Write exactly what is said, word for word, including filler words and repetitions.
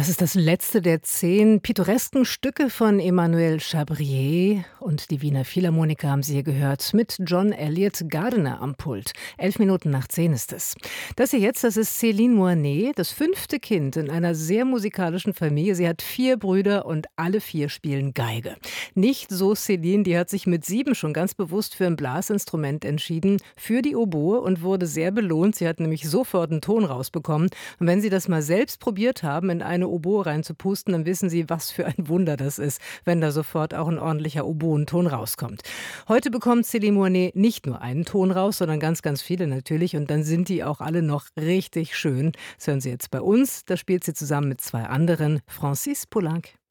Das ist das letzte der zehn pittoresken Stücke von Emmanuel Chabrier, und die Wiener Philharmoniker haben Sie hier gehört mit John Elliott Gardiner am Pult. Elf Minuten nach zehn ist es. Das hier jetzt, das ist Céline Moinet, das fünfte Kind in einer sehr musikalischen Familie. Sie hat vier Brüder und alle vier spielen Geige. Nicht so Céline, die hat sich mit sieben schon ganz bewusst für ein Blasinstrument entschieden, für die Oboe, und wurde sehr belohnt. Sie hat nämlich sofort einen Ton rausbekommen. Und wenn Sie das mal selbst probiert haben, in eine Oboe reinzupusten, dann wissen Sie, was für ein Wunder das ist, wenn da sofort auch ein ordentlicher Oboenton rauskommt. Heute bekommt Céline Moinet nicht nur einen Ton raus, sondern ganz, ganz viele natürlich, und dann sind die auch alle noch richtig schön. Das hören Sie jetzt bei uns. Da spielt sie zusammen mit zwei anderen, Francis Poulenc.